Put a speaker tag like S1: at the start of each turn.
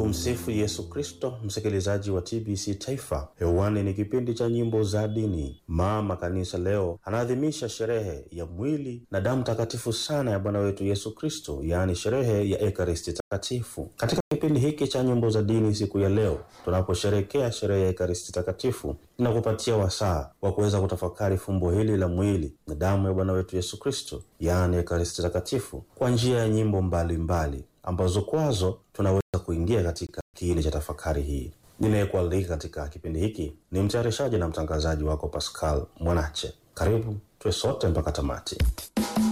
S1: Tumsifu Yesu Kristo. Msikilizaji wa TBC Taifa, hewani ni kipindi cha nyimbo za dini. Mama Kanisa leo anaadhimisha sherehe ya mwili na damu takatifu sana ya Bwana wetu Yesu Kristo, yaani sherehe ya Ekaristi Takatifu. Katika kipindi hiki cha nyimbo za dini siku ya leo, tunaposherehekea sherehe ya Ekaristi Takatifu, ninakupatia wasaa wa kuweza kutafakari fumbo hili la mwili na damu ya Bwana wetu Yesu Kristo, yaani Ekaristi Takatifu, kwa njia ya nyimbo mbalimbali ambazo kwazo tunaweza kuingia katika kiini cha tafakari hii. Ninayekualika katika kipindi hiki ni mtayarishaji na mtangazaji wako Pascal Mwanache. Karibu tuwe sote mpaka tamati.